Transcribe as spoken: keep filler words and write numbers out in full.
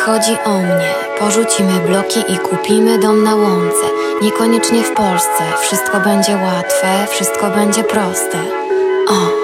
chodzi o mnie. Porzucimy bloki i kupimy dom na łące. Niekoniecznie w Polsce. Wszystko będzie łatwe, wszystko będzie proste. O.